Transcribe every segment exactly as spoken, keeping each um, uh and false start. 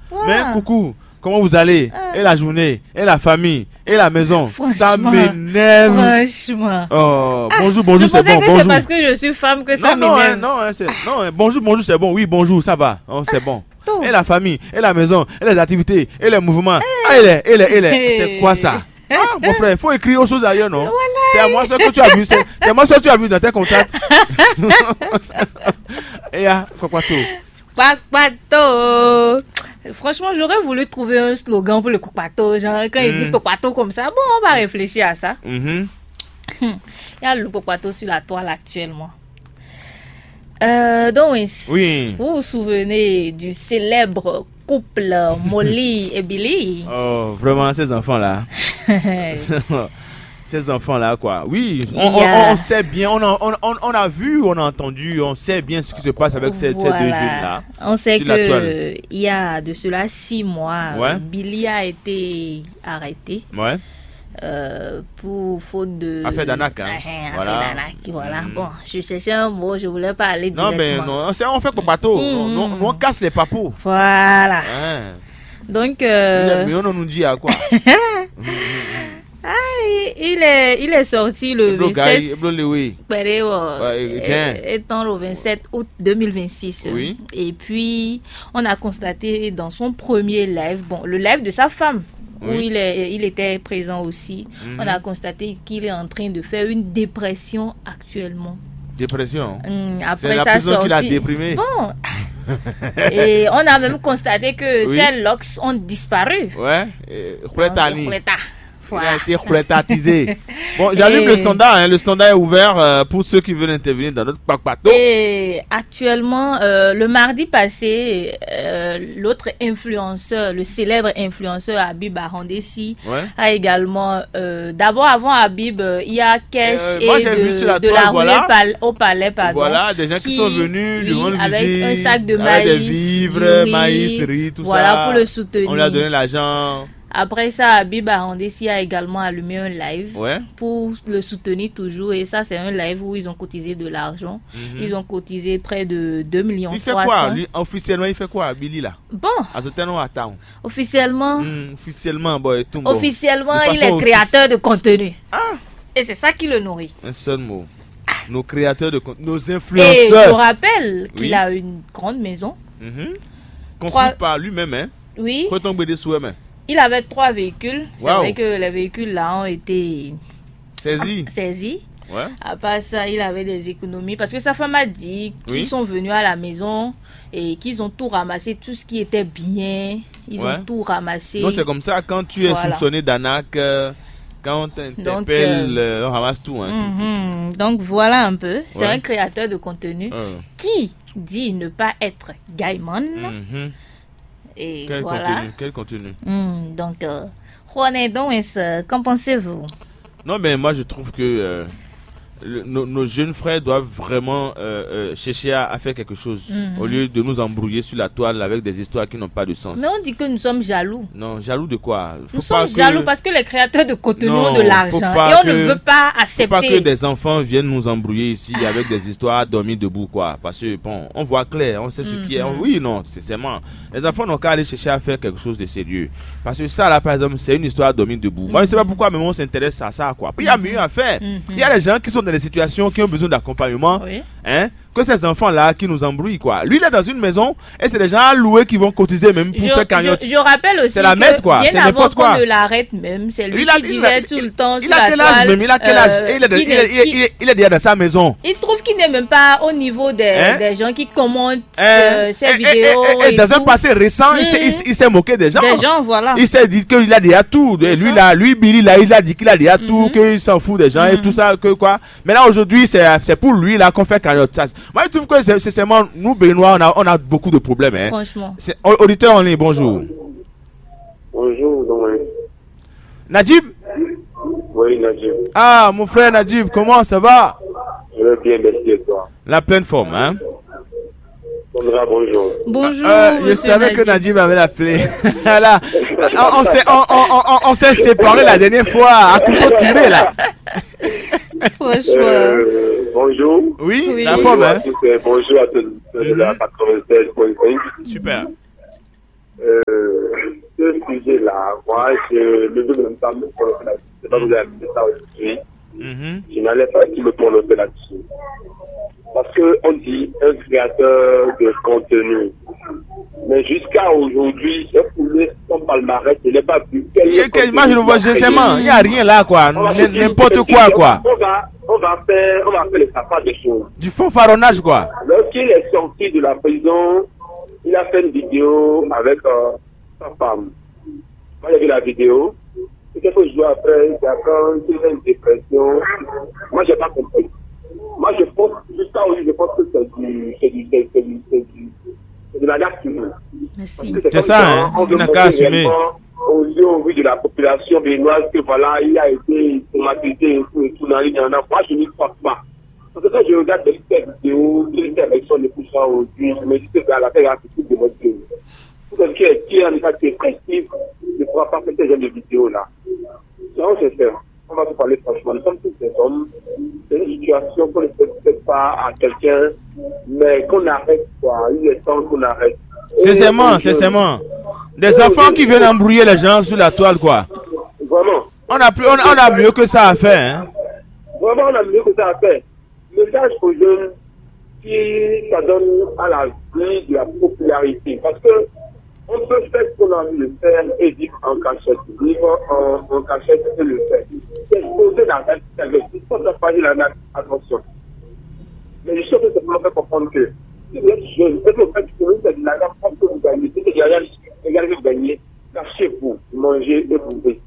Ouais. Mais coucou, comment vous allez? Ah. Et la journée, et la famille, et la maison. Ça Franchement. m'énerve. Franchement. Oh, bonjour, bonjour, Je c'est pensais bon, que bonjour. c'est parce que je suis femme que ça Non, non, hein, m'énerve. non, hein, c'est, non, hein, bonjour, bonjour, c'est bon. Oui, bonjour, ça va. Oh, c'est bon. tout. Et la famille, et la maison, et les activités, et les mouvements. Ah, et les, et les, et les. C'est quoi ça? Ah, mon frère, il faut écrire aux choses ailleurs, non? C'est à moi ce que tu as vu. C'est, c'est moi ce que tu as vu dans tes contacts. Et ya, Kwakwato. Kwakwato. Franchement, j'aurais voulu trouver un slogan pour le Kwakwato. Genre, quand il dit Mm. Kwakwato comme ça, bon, on va réfléchir à ça. Mhm. Il y a le Kwakwato sur la toile actuellement. Euh, donc, oui. Oui. Vous vous souvenez du célèbre couple Molly et Billy? Oh, vraiment, ces enfants-là. Ces enfants-là, quoi. Oui, on, on- Yeah. on sait bien, on a, on, on- on a vu, on a entendu, on sait bien ce qui se passe avec ces, ces deux Voilà. jeunes-là. On sait sur la que toile. il y a de cela six mois, Ouais. Billy a été arrêté Ouais. euh, pour faute de Affaire d'arnaque, hein. Ah, hein, Voilà. affaire d'arnaque, voilà. Mm. Bon, je cherchais un mot, je voulais pas aller Non, directement. mais non, c'est- on fait comme bateau. Mm. Nous, nous, on casse les papous. Voilà. Hein. Donc, euh, Mais on nous dit à quoi? il, il est, il est sorti le Bro, vingt-sept. guy, bro, oui. Péré, euh, Ouais, tiens. é- étant le vingt-sept août deux mille vingt-six. Oui. Et puis, on a constaté dans son premier live, bon, le live de sa femme, où Oui. il, est, il était présent aussi, Mhm. on a constaté qu'il est en train de faire une dépression actuellement. Dépression. Hum, C'est après la sa prison qui l'a sortie. déprimé. Bon. Et on a même constaté que Oui. ses locks ont disparu. Ouais. Et, Khouletani. Khouléta. Il Voilà. a été khoulettatisé. Bon, j'allume Et- le standard. Hein. Le standard est ouvert euh, pour ceux qui veulent intervenir dans notre bateau. Et actuellement, euh, le mardi passé, euh, l'autre influenceur, le célèbre influenceur Habib Arandessi, Ouais. a également, euh, d'abord avant Habib, euh, il y a Kesh Euh, et moi, j'ai de, vu sur la de toile, la voilà. rue Pal- au palais, pardon. Voilà, des gens qui, sont venus oui, lui rendre avec visite, un sac de avec maïs, des vivres, du riz, maïs, riz, tout voilà, ça. pour le soutenir. On lui a donné l'argent. Après ça, Habib Arandessi a également allumé un live Ouais. pour le soutenir toujours. Et ça, c'est un live où ils ont cotisé de l'argent. Mhm. Ils ont cotisé près de deux millions Il fait trois quoi cents. lui, officiellement, il fait quoi, Billy là? Bon, À ce temps, attends. officiellement, Hmm, officiellement, boy, tout bon. officiellement, De il façon est créateur de contenu. Ah, Et c'est ça qui le nourrit. un seul mot. Nos créateurs de contenu, nos Et je influenceurs. rappelle qu'il Oui. a une grande maison. Mhm. Construit Trois- par lui-même, hein. Oui, Faut tomber des souhaits, mais. il avait trois véhicules. C'est Wow. vrai que les véhicules là ont été Saisi. saisis. Ouais. À part ça, il avait des économies parce que sa femme a dit qu'ils Oui. sont venus à la maison et qu'ils ont tout ramassé, tout ce qui était bien. Ils Ouais. ont tout ramassé. Non, c'est comme ça, quand tu es Voilà. soupçonné d'arnaque, euh, quand on t'interpelle, euh, on ramasse tout, hein. tout, Mhm. Donc voilà un peu. C'est Ouais. un créateur de contenu tout. Euh, qui dit ne pas être Gaimon. mhm. Et Quel voilà. contenu, quel contenu. Hmm, donc, euh, Juan donc, qu'en pensez-vous? Non, mais moi, je trouve que euh, le- nos, nos jeunes frères doivent vraiment euh, euh, chercher à, à faire quelque chose, Mhm. au lieu de nous embrouiller sur la toile avec des histoires qui n'ont pas de sens. Mais on dit que nous sommes jaloux. Non, jaloux de quoi? Faut Nous pas sommes que- jaloux parce que les créateurs de contenu Non, ont de faut l'argent pas et on que- ne veut pas Faut pas que accepter. des enfants viennent nous embrouiller ici avec des histoires à dormir debout, quoi. Parce que, bon, on voit clair, on sait ce qui est. Mhm. Oui, non, c'est seulement. Les enfants n'ont qu'à aller chercher à faire quelque chose de sérieux. Parce que ça, là, par exemple, c'est une histoire à dormir debout. Moi, je ne sais pas pourquoi, mais on s'intéresse à ça, quoi. Puis il y a mieux à faire. Mhm. Il y a des gens qui sont dans des situations qui ont besoin d'accompagnement, Oui. hein, que ces enfants-là qui nous embrouillent, quoi. Lui, il est dans une maison et c'est des gens alloués qui vont cotiser même pour Je, faire cagnotte. je, je rappelle aussi C'est la que maître, quoi. bien C'est avant n'importe qu'on quoi. ne l'arrête même, c'est lui Il a- qui il disait a- tout le temps Il sur a la quel âge toile, même? Il a quel âge? euh, Et il, est, qu'il il, est, n'est- il, est, il est- il est déjà dans sa maison. il trouve qu'il n'est même pas au niveau des, Hein? des gens qui commentent Hein? euh, ses Et- et- vidéos. et- et et dans un tout. passé récent, il s'est- Mhm. il, il s'est moqué des gens. Des gens, voilà. Il s'est dit qu'il a déjà tout. Et lui, ça. là, lui, Billy, là, il a dit qu'il a déjà tout, Mhm. qu'il s'en fout des gens et Mhm. tout ça, que quoi. Mais là, aujourd'hui, c'est c'est pour lui, là, qu'on fait cagnotte. Ça, moi, je trouve que c'est c'est seulement, nous, Béninois, on a, on a beaucoup de problèmes, hein. Franchement. C'est- au- Auditeur en ligne, bonjour. Bonjour, donc, oui. Najib? Oui, Nadjib. Ah, mon frère Najib, comment ça va? Je vais bien, merci et toi. La pleine forme, hein? Sandra, bonjour. Bonjour. Euh, je monsieur savais que Najib. Najib avait appelé. Là, on, on s'est on, on, on, on s'est séparés la dernière fois à couteau tiré, là. Franchement. Euh, bonjour. Oui, Oui. la Bonjour forme, à hein? tous, euh, bonjour à tous euh, de la quatre-vingt-seize point cinq. Super. Euh, sujet là, moi, je le veux même pas me prononcer là-dessus. C'est pas que vous avez fait ça aujourd'hui. Mhm. Je n'allais pas me prononcer là-dessus. Parce qu'on dit un créateur de contenu. Mais jusqu'à aujourd'hui, j'ai foulé son palmarès, je n'ai pas vu. Et que- Moi, je le vois sincèrement. Il n'y a rien là, quoi. On va se N- dire, N'importe on va- quoi, quoi. On va, on va faire, on va faire les sapas des choses. Du fanfaronnage, quoi. Lorsqu'il est sorti de la prison, il a fait une vidéo avec euh, sa femme. Moi, j'ai vu la vidéo. Et quelques jours après, d'accord, il a une dépression. Moi, j'ai pas compris. Moi, je pense, jusqu'à aujourd'hui, je pense que c'est du, c'est du, c'est c'est du, c'est du, c'est de la nature. Merci. C'est ça, hein. Il n'a qu'à assumer. Au lieu, au vu de la population béninoise, que voilà, il a été traumatisé et tout, et tout, dans les Moi, je n'y crois pas. Parce que quand je regarde cette vidéo, il était avec son épouse aujourd'hui, je me dis que la paix a tout de notre vie. Tout ce qui est, qui est en état dépressif, ne pourra pas faire ce genre de vidéo-là. Non, c'est ça. On va vous parler franchement. Nous sommes tous des hommes. C'est une situation qu'on ne fait peut-être pas à quelqu'un, mais qu'on arrête, quoi. Il est temps qu'on arrête. Sincèrement, sincèrement. Des enfants qui viennent embrouiller les gens sur la toile, quoi. Vraiment. On a, plus, on, on a mieux que ça à faire, hein. Vraiment, on a mieux que ça à faire. Message aux jeunes qui s'adonnent à la vie de la popularité. Parce que on peut faire ce qu'on a envie de faire et vivre en cachette. Vivre en, en cachette et le faire. Exposer la réalité. Il faut pas faire la attention. Mais je sais que c'est pour faire comprendre que si vous êtes jeune, si vous faites du c'est de la gamme que vous gagnez. Si regardez que vous gagnez, cachez-vous, mangez et bouvez.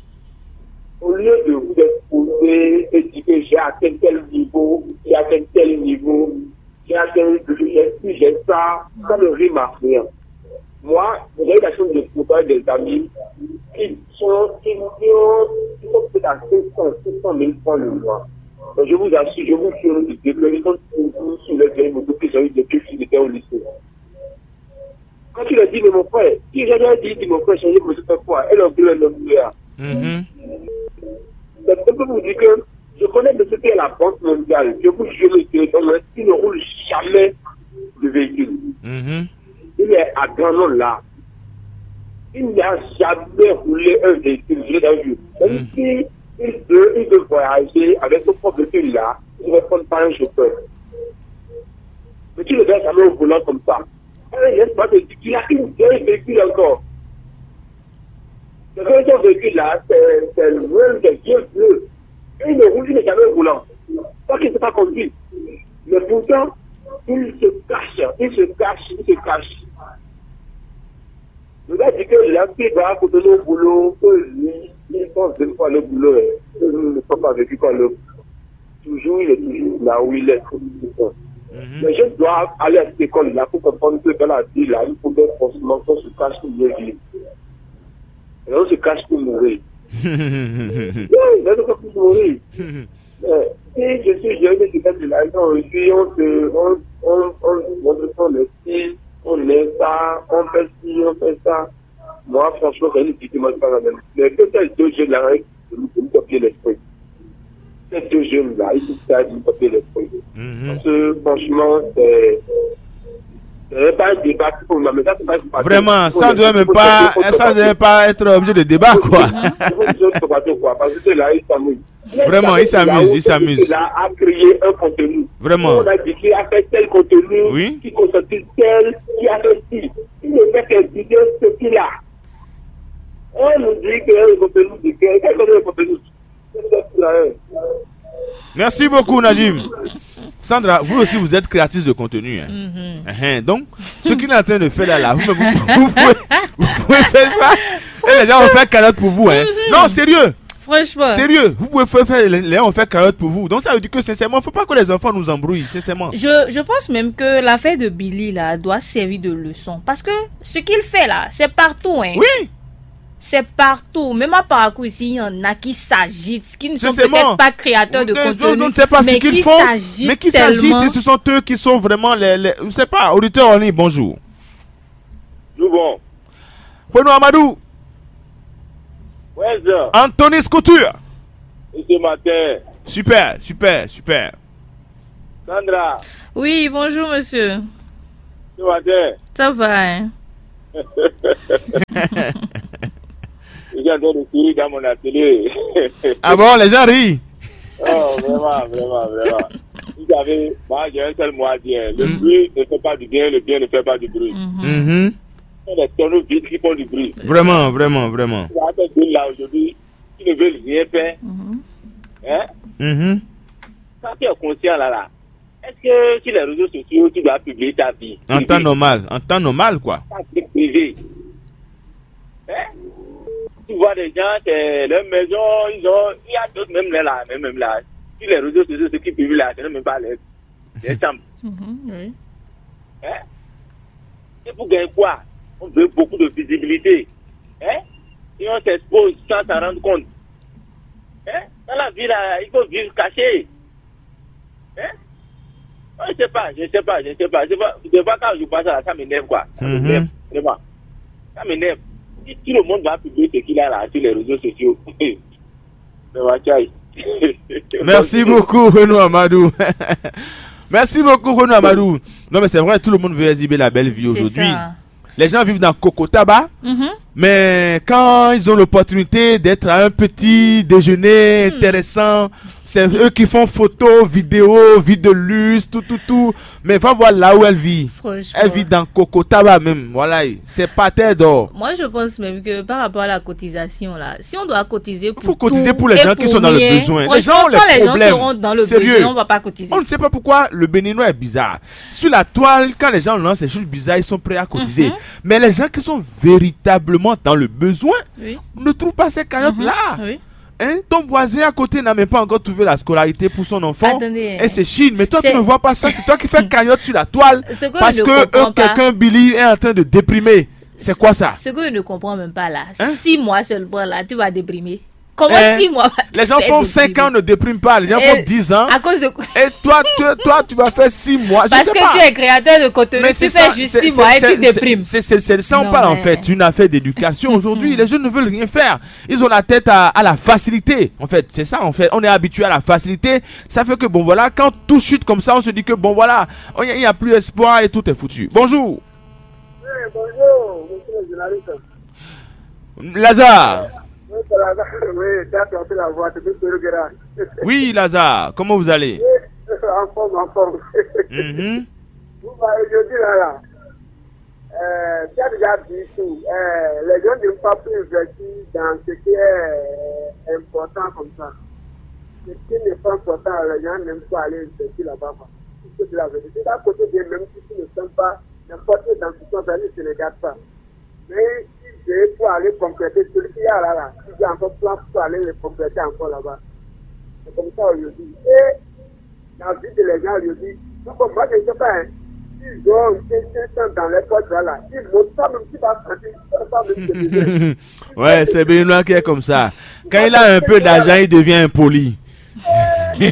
Au lieu de vous exposer et dire que j'ai atteint tel niveau, j'ai atteint tel niveau, j'ai atteint, j'ai j'ai ça, ça ne rime à rien. Moi, j'ai eu la chance de côtoyer des amis qui sont, qui ont, qui sont peut-être à cinq cents, six cent mille francs le mois. Donc, je vous assure, je vous jure, de déclarations sur les vieilles motos que j'ai eu depuis que j'étais au lycée. Quand tu l'as dit, mais mon frère, si j'ai déjà dit, mon frère, j'ai dit, mais quoi, elle a oublié le nom de Mhm. Donc, je peux vous dire que je connais de ce qu'est la Banque mondiale. Je vous jure que il ne roule jamais de véhicule. Mhm. Il est à grand nom là. Il n'a jamais roulé un véhicule. Je l'ai déjà vu. Même Mm. si il veut, il veut voyager avec son propre véhicule là, il ne va prendre pas un chauffeur. Mais tu le verras jamais au volant comme ça. Il laisse pas te dire qu'il a une vieille véhicule encore. Le véhicule véhicule là, c'est c'est le même des vieux bleus. Et il ne roule, il n'est jamais roulant. Pas qu'il ne sait pas conduire. Mais pourtant, il se cache, il se cache, il se cache. Le gars dit que l'empire va à côté de boulot, que lui, il pense deux fois le boulot, et que nous ne sommes pas vécu quand le. Toujours, il est toujours là où il est. Mhm. Les jeunes doivent aller à cette école-là pour comprendre que dans la vie, là, il faut forcément qu'on se cache pour mieux vivre. Et on se cache pour mourir. Oui, il a pour mourir. Mais, si je suis jeune et que je suis là, aujourd'hui, on se, on, on, on montre son style, on est ça, on fait ci, on fait ça. Moi, franchement, c'est une petite moi, pas la même. Mais que ces deux jeunes-là, ils me copier l'esprit. Ces deux jeunes-là, ils sont ça, ils me copier l'esprit. Mhm. Parce que, franchement, c'est. C'est pas un débat qu'il faut mais ça, c'est pas un Vraiment, ça ne doit même pas, ça ne devait pas être objet de débat, quoi. Parce que là, il s'amuse. Vraiment, il s'amuse, il s'amuse. Il a créé un contenu. Vraiment. On a dit qu'il a fait tel contenu, Oui. qui constitue tel, qui a fait ci. Il ne fait que dire ce qu'il a. On nous dit qu'il y a un contenu de quel quel contenu de contenu. Merci beaucoup, Najim. Sandra, vous aussi, vous êtes créatrice de contenu. Hein. Mhm. Uh-huh. Donc, ce qu'il est en train de faire là, là vous, vous, vous, pouvez, vous pouvez faire ça. Et les gens vont faire carotte pour vous. Hein. Non, sérieux. Franchement. Sérieux. Vous pouvez faire, faire les gens vont faire carotte pour vous. Donc, ça veut dire que, sincèrement, il ne faut pas que les enfants nous embrouillent. Sincèrement. Je, je pense même que l'affaire de Billy là doit servir de leçon. Parce que ce qu'il fait là, c'est partout. Hein. Oui. C'est partout. Même à Parakou ici, il y en a qui s'agitent, qui ne sont Sincèrement, peut-être pas créateurs de on- contenu. on ne sait pas ce mais qu'ils qui font, s'agitent mais qui tellement. s'agitent. Et ce sont eux qui sont vraiment les. les je ne sais pas, auditeurs en ligne, bonjour. Tout bon. Fouenou Amadou, Ouais, ça. Anthony Scouture. Et ce matin, Super, super, super. Sandra, Oui, bonjour monsieur. ce matin. Ça va, hein? suis en train de sourire dans mon atelier. Ah bon, les gens rient. Oh, vraiment, vraiment, vraiment. Vous savez, moi, j'ai un seul mot à dire. Le Mm. bruit ne fait pas du bien, le bien ne fait pas du bruit. Mhm. C'est les tonneaux vides qui font du bruit. Vraiment, vraiment, vraiment. Il y a des gens là aujourd'hui qui ne veulent rien faire. Hein? Mhm. Quand tu es conscient là, là, est-ce que sur les réseaux sociaux, tu dois publier ta vie? En temps normal, en temps normal, quoi. Ta vie privée. Hein? Tu vois des gens, c'est leur maison, ils ont, il y a d'autres même là, même, même là. Sur les réseaux sociaux, ceux qui publient là, ce n'est même pas les, les chambres. Oui. Hein? C'est pour gagner quoi? On veut beaucoup de visibilité. Hein? Et on s'expose sans s'en rendre compte. Hein? Dans la vie là, il faut vivre caché. Hein? Je ne sais pas, je ne sais pas, je ne sais pas. Je vois, je vois quand je passe là, ça m'énerve quoi. Ça Mhm. m'énerve, vraiment. Ça m'énerve. Si tout le monde va publier ce qu'il a là sur les réseaux sociaux, mais va tchaï. Merci beaucoup, Renaud Amadou. Merci beaucoup, Renaud Amadou. Non, mais c'est vrai, tout le monde veut exhiber la belle vie C'est aujourd'hui. ça. Les gens vivent dans Coco Tabac, Mhm. mais quand ils ont l'opportunité d'être à un petit déjeuner intéressant, c'est eux qui font photos, vidéos, vie de luxe, tout, tout, tout. Mais va voir là où elle vit. Franchement. Elle vit dans Coco Tabac même. Voilà, c'est pas terre d'or. Moi, je pense même que par rapport à la cotisation, là, si on doit cotiser pour Il faut cotiser tout pour les et gens qui sont dans le rien, besoin. Les franchement, gens ont les quand les gens problèmes. seront dans le Sérieux. besoin, on va pas cotiser. On ne sait pas pourquoi le Béninois est bizarre. Sur la toile, quand les gens lancent des choses bizarres, ils sont prêts à cotiser. Mhm. Mais les gens qui sont véritablement dans le besoin Oui. ne trouvent pas ces cagnottes-là. Oui. Hein? Ton voisin à côté n'a même pas encore trouvé la scolarité pour son enfant. Attendez, Et c'est Chine. Mais toi, tu c'est- ne vois pas ça. C'est toi qui fais cagnotte sur la toile. Ce que Parce je ne que comprends euh, pas. quelqu'un, Billy, est en train de déprimer. C'est quoi ça? Ce que je ne comprends même pas là, Hein? six mois seulement là, tu vas déprimer. Comment Hein? six mois va te Les gens faire font cinq déprimer? ans, ne dépriment pas. Les gens Et font dix ans. À cause de Et toi, tu, toi, tu vas faire six mois. Je parce sais que pas. tu es créateur de contenu, Mais tu c'est fais ça, juste c'est- six c'est- mois et c'est- tu déprimes. C'est c'est- c'est ça en Non, parle en mais- fait, une affaire d'éducation. Aujourd'hui, les jeunes ne veulent rien faire. Ils ont la tête à, à la facilité. En fait, c'est ça en fait. On est habitué à la facilité. Ça fait que bon voilà, quand tout chute comme ça, on se dit que bon voilà, il n'y a plus espoir et tout est foutu. Bonjour, Oui, bonjour, monsieur le journaliste. Lazare. Oui, c'est la- oui, tu as perdu la voix, tu peux se regarder. Oui, Lazare, comment vous allez? Oui, en forme, en forme. Mhm. Vous voyez, aujourd'hui, là, là, euh, tu as déjà dit tout. Euh, les gens ne sont pas plus investis dans ce qui est euh, important comme ça. Ce qui n'est pas important, les gens n'aiment pas aller investir là-bas. quoi. C'est de la vérité. D'un côté, bien, même si tu ne sens pas, n'importe quelle institution, ça ne se regarde pas. Mais si j'ai pour aller compléter ce qu'il y a là, là, si j'ai encore plan pour aller le compléter encore là-bas. C'est comme ça aujourd'hui. Et la vie de les gens aujourd'hui, donc moi je ne sais pas, hein, ils ont quelqu'un dans les poches là, là, ils montent pas même si va sentir, ils ne pas même se lever. Ouais, c'est Benoît qui est comme ça. Quand il a un peu d'argent, il devient impoli. Il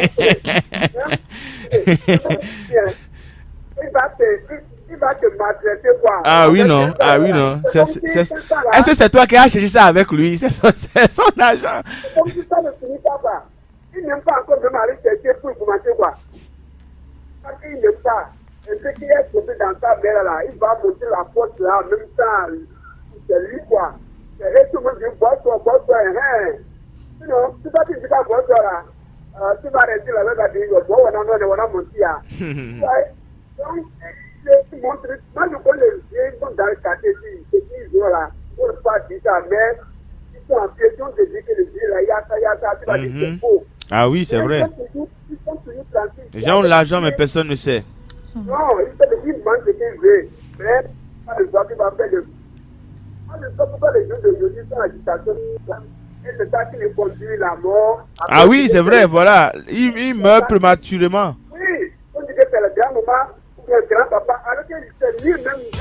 va te, il- il va te maltraiter quoi. Ah oui, non. Ah oui, non. C'est- c'est- c'est- Est-ce que c'est toi qui as cherché ça avec lui? C'est son, c'est son argent. C'est comme si ça ne finit pas quoi. Il n'aime pas encore même aller chercher pour commencer quoi. Parce qu'il n'aime pas. Et ce qui est tombé dans sa mère là, il va monter la porte là en même temps. C'est lui quoi. Et tout le monde dit bois-toi, bois-toi, hein. Sinon, si toi tu dis pas bois-toi là, euh, tu vas rester là, là, dire, bon, on a, on a, on a monté là. Ouais. Donc, je montre, moi je connais les vieux, ils sont dans le quartier, c'est qu'ils ont là, on ne peut pas dire ça, mais ils sont en question de dire que les vieux là, il y a ça, il y a ça, tu vas dire que c'est faux. Ah oui, c'est vrai. Ils sont toujours- ils sont toujours tranquilles. Les gens ont l'argent, mais personne ne sait. Non, il fait des ils demandent ce qu'ils veulent, mais pas le droit qu'il va faire de. Moi, je ne sais pas pourquoi les gens d'aujourd'hui sont en agitation. Et c'est ça qui les conduit la mort. Ah oui, c'est vrai, voilà. Il, il meurt prématurément. Oui, on dit que c'est le grand maman ou le grand papa, alors que c'est lui-même.